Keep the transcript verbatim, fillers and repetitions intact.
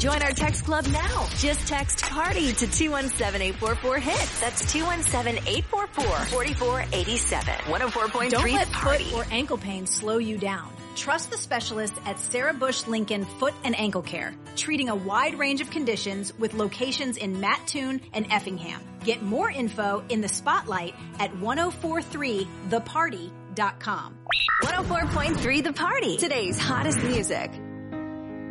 Join our text club now. Just text PARTY to two one seven, eight four four, HIT. That's two one seven, eight four four, four four eight seven. one oh four point three Don't let The Party. foot or ankle pain slow you down. Trust the specialist at Sarah Bush Lincoln Foot and Ankle Care, treating a wide range of conditions with locations in Mattoon and Effingham. Get more info in the spotlight at ten forty-three the party dot com. one oh four point three The Party. Today's hottest music.